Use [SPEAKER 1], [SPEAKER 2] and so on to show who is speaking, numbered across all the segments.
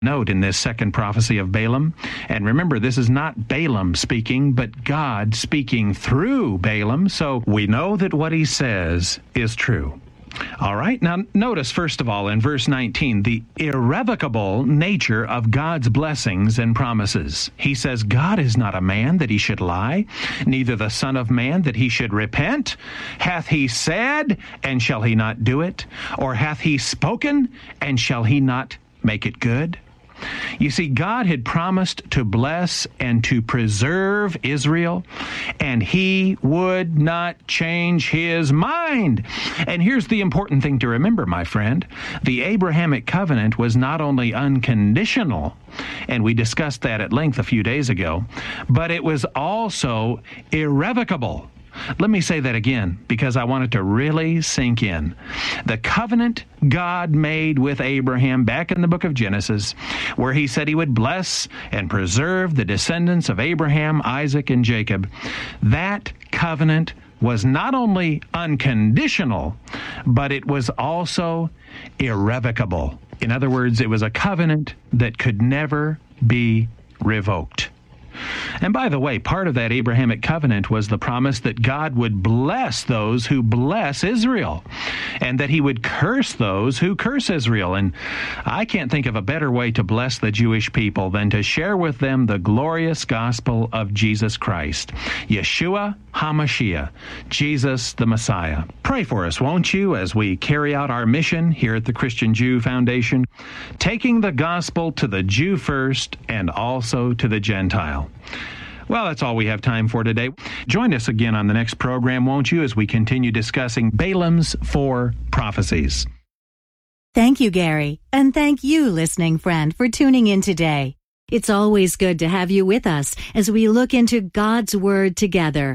[SPEAKER 1] note in this second prophecy of Balaam. And remember, this is not Balaam speaking, but God speaking through Balaam. So we know that what he says is true. All right, now notice, first of all, in verse 19, the irrevocable nature of God's blessings and promises. He says, God is not a man that he should lie, neither the Son of Man that he should repent. Hath he said, and shall he not do it? Or hath he spoken, and shall he not make it good? You see, God had promised to bless and to preserve Israel, and he would not change his mind. And here's the important thing to remember, my friend. The Abrahamic covenant was not only unconditional, and we discussed that at length a few days ago, but it was also irrevocable. Let me say that again, because I want it to really sink in. The covenant God made with Abraham back in the book of Genesis, where he said he would bless and preserve the descendants of Abraham, Isaac, and Jacob, that covenant was not only unconditional, but it was also irrevocable. In other words, it was a covenant that could never be revoked. And by the way, part of that Abrahamic covenant was the promise that God would bless those who bless Israel, and that he would curse those who curse Israel. And I can't think of a better way to bless the Jewish people than to share with them the glorious gospel of Jesus Christ, Yeshua HaMashiach, Jesus the Messiah. Pray for us, won't you, as we carry out our mission here at the Christian Jew Foundation, taking the gospel to the Jew first and also to the Gentile. Well, that's all we have time for today. Join us again on the next program, won't you, as we continue discussing Balaam's 4 prophecies.
[SPEAKER 2] Thank you, Gary, and thank you, listening friend, for tuning in today. It's always good to have you with us as we look into God's Word together.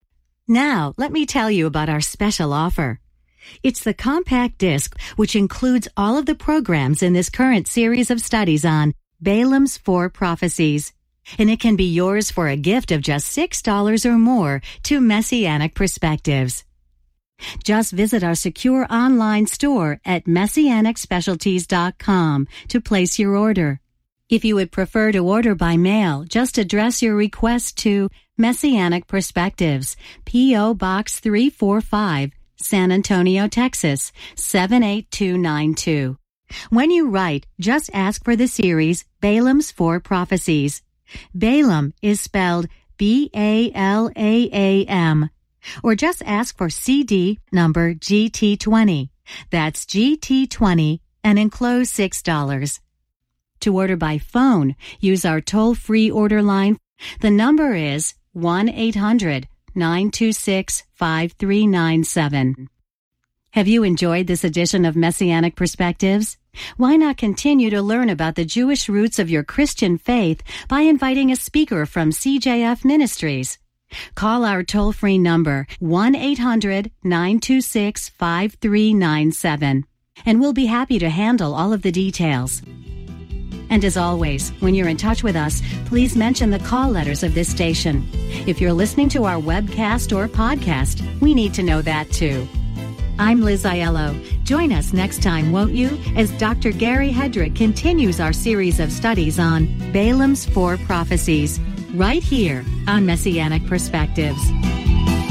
[SPEAKER 2] Now, let me tell you about our special offer. It's the compact disc, which includes all of the programs in this current series of studies on Balaam's 4 prophecies. And it can be yours for a gift of just $6 or more to Messianic Perspectives. Just visit our secure online store at MessianicSpecialties.com to place your order. If you would prefer to order by mail, just address your request to Messianic Perspectives, P.O. Box 345, San Antonio, Texas, 78292. When you write, just ask for the series Balaam's 4 Prophecies. Balaam is spelled B-A-L-A-A-M. Or just ask for CD number GT20. That's GT20 and enclose $6. To order by phone, use our toll-free order line. The number is 1-800-926-5397. Have you enjoyed this edition of Messianic Perspectives? Why not continue to learn about the Jewish roots of your Christian faith by inviting a speaker from CJF Ministries? Call our toll-free number, 1-800-926-5397, and we'll be happy to handle all of the details. And as always, when you're in touch with us, please mention the call letters of this station. If you're listening to our webcast or podcast, we need to know that too. I'm Liz Aiello. Join us next time, won't you, as Dr. Gary Hedrick continues our series of studies on Balaam's 4 prophecies, right here on Messianic Perspectives.